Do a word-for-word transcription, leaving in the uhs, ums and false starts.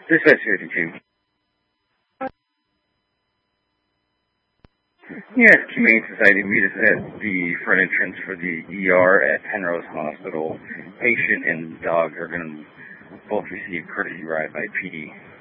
Dispatch fifty-two. Yes, Humane Society. Meet us at the front entrance for the E R at Penrose Hospital. Patient and dog are going to both receive courtesy ride by P D.